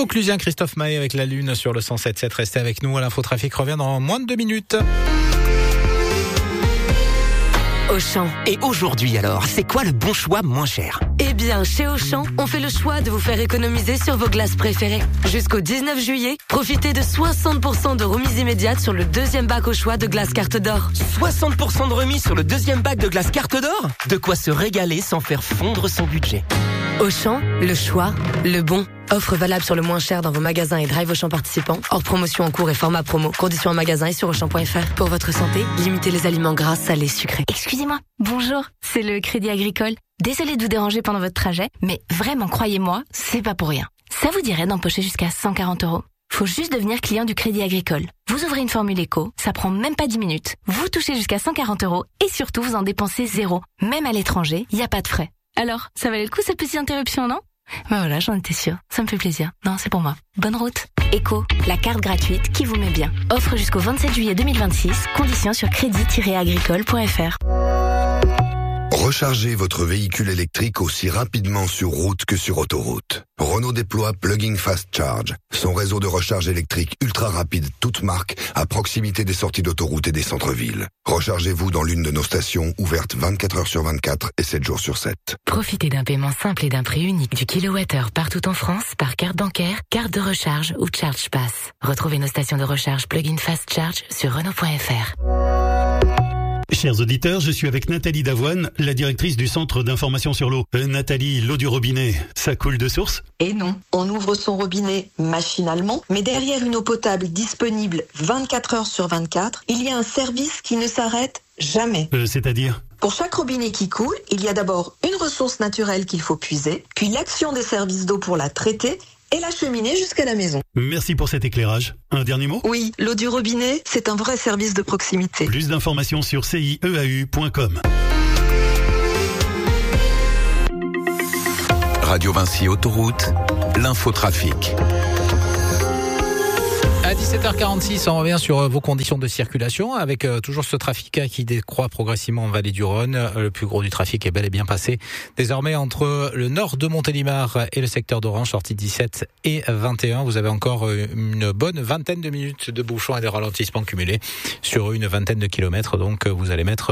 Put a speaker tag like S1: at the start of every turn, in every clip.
S1: Vauclusien, Christophe Mahé avec la Lune sur le 107.7. Restez avec nous, l'infotrafic revient dans moins de 2 minutes.
S2: Auchan.
S3: Et aujourd'hui alors, c'est quoi le bon choix moins cher ?
S2: Eh bien, chez Auchan, on fait le choix de vous faire économiser sur vos glaces préférées. Jusqu'au 19 juillet, profitez de 60% de remise immédiate sur le deuxième bac au choix de glace carte d'or.
S3: 60% de remise sur le deuxième bac de glace carte d'or ? De quoi se régaler sans faire fondre son budget.
S2: Auchan, le choix, le bon. Offre valable sur le moins cher dans vos magasins et drive Auchan participants. Hors promotion en cours et format promo. Conditions en magasin et sur Auchan.fr. Pour votre santé, limitez les aliments gras, salés, sucrés.
S4: Excusez-moi, bonjour, c'est le Crédit Agricole. Désolée de vous déranger pendant votre trajet, mais vraiment, croyez-moi, c'est pas pour rien. Ça vous dirait d'empocher jusqu'à 140 €? Faut juste devenir client du Crédit Agricole. Vous ouvrez une formule éco, ça prend même pas 10 minutes. Vous touchez jusqu'à 140 € et surtout vous en dépensez zéro. Même à l'étranger, y a pas de frais. Alors, ça valait le coup cette petite interruption, non ? Ben voilà, j'en étais sûre. Ça me fait plaisir. Non, c'est pour moi. Bonne route. Éco, la carte gratuite qui vous met bien. Offre jusqu'au 27 juillet 2026. Conditions sur crédit-agricole.fr.
S5: Rechargez votre véhicule électrique aussi rapidement sur route que sur autoroute. Renault déploie Plug-in Fast Charge, son réseau de recharge électrique ultra rapide toute marque à proximité des sorties d'autoroute et des centres-villes. Rechargez-vous dans l'une de nos stations ouvertes 24 heures sur 24 et 7 jours sur 7.
S6: Profitez d'un paiement simple et d'un prix unique du kilowattheure partout en France par carte bancaire, carte de recharge ou Charge Pass. Retrouvez nos stations de recharge Plug-in Fast Charge sur Renault.fr.
S7: Chers auditeurs, je suis avec Nathalie Davoine, la directrice du Centre d'information sur l'eau. Nathalie, l'eau du robinet, ça coule de source ?
S8: Et non, on ouvre son robinet machinalement, mais derrière une eau potable disponible 24 heures sur 24, il y a un service qui ne s'arrête jamais.
S7: C'est-à-dire ?
S8: Pour chaque robinet qui coule, il y a d'abord une ressource naturelle qu'il faut puiser, puis l'action des services d'eau pour la traiter et l'acheminer jusqu'à la maison.
S7: Merci pour cet éclairage. Un dernier mot ?
S8: Oui, l'eau du robinet, c'est un vrai service de proximité.
S7: Plus d'informations sur cieau.com.
S9: Radio Vinci Autoroute, l'infotrafic.
S1: À 17h46, on revient sur vos conditions de circulation avec toujours ce trafic qui décroît progressivement en Vallée du Rhône. Le plus gros du trafic est bel et bien passé désormais entre le nord de Montélimar et le secteur d'Orange, sortie 17 et 21. Vous avez encore une bonne vingtaine de minutes de bouchons et de ralentissements cumulés sur une vingtaine de kilomètres. Donc vous allez mettre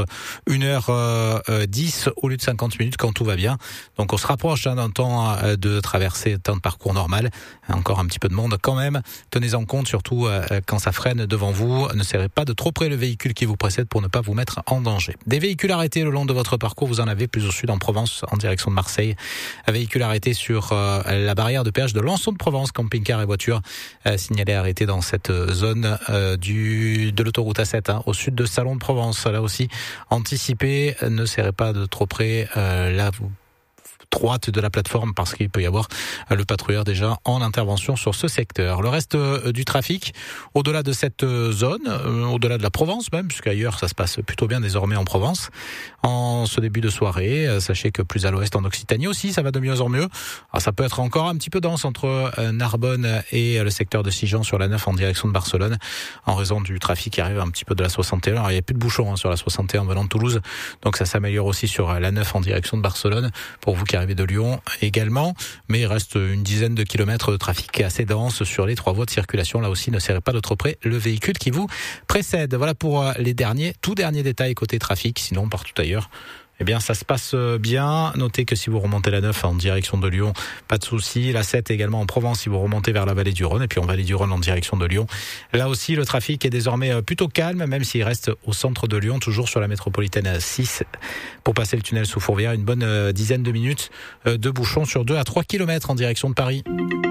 S1: 1h10 au lieu de 50 minutes quand tout va bien. Donc on se rapproche d'un temps de traversée, temps de parcours normal. Encore un petit peu de monde quand même. Tenez-en compte, surtout quand ça freine devant vous. Ne serrez pas de trop près le véhicule qui vous précède pour ne pas vous mettre en danger. Des véhicules arrêtés le long de votre parcours, vous en avez plus au sud en Provence, en direction de Marseille. Un véhicule arrêté sur la barrière de péage de Lançon de Provence, camping-car et voiture signalé arrêté dans cette zone de l'autoroute A7 au sud de Salon de Provence. Là aussi, anticipez, ne serrez pas de trop près. Là, vous droite de la plateforme parce qu'il peut y avoir le patrouilleur déjà en intervention sur ce secteur. Le reste du trafic, au-delà de cette zone, au-delà de la Provence même, puisqu'ailleurs ça se passe plutôt bien désormais en Provence, en ce début de soirée, sachez que plus à l'ouest en Occitanie aussi, ça va de mieux en mieux. Alors, ça peut être encore un petit peu dense entre Narbonne et le secteur de Sigean sur la 9 en direction de Barcelone, en raison du trafic qui arrive un petit peu de la 61. Alors, il n'y a plus de bouchons sur la 61 venant de Toulouse, donc ça s'améliore aussi sur la 9 en direction de Barcelone, pour vous qui arrivez de Lyon également, mais il reste une dizaine de kilomètres de trafic assez dense sur les 3 voies de circulation. Là aussi, ne serrez pas de trop près le véhicule qui vous précède. Voilà pour les tout derniers détails côté trafic. Sinon, partout ailleurs, eh bien, ça se passe bien. Notez que si vous remontez la 9 en direction de Lyon, pas de souci. La 7 également en Provence si vous remontez vers la Vallée du Rhône. Et puis en Vallée du Rhône en direction de Lyon. Là aussi, le trafic est désormais plutôt calme, même s'il reste au centre de Lyon, toujours sur la métropolitaine 6. Pour passer le tunnel sous Fourvière, une bonne dizaine de minutes de bouchons sur 2 à 3 kilomètres en direction de Paris.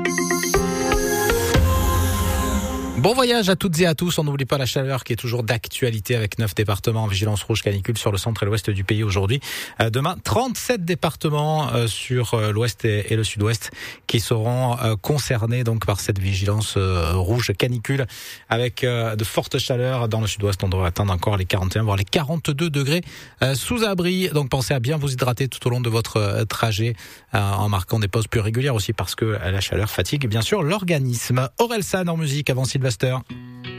S1: Bon voyage à toutes et à tous. On n'oublie pas la chaleur qui est toujours d'actualité avec 9 départements en vigilance rouge canicule sur le centre et l'ouest du pays aujourd'hui. Demain, 37 départements sur l'ouest et le sud-ouest qui seront concernés donc par cette vigilance rouge canicule avec de fortes chaleurs. Dans le sud-ouest, on devrait atteindre encore les 41 voire les 42 degrés sous abri. Donc pensez à bien vous hydrater tout au long de votre trajet en marquant des pauses plus régulières aussi parce que la chaleur fatigue bien sûr l'organisme. Orelsan en musique avant Sylvester.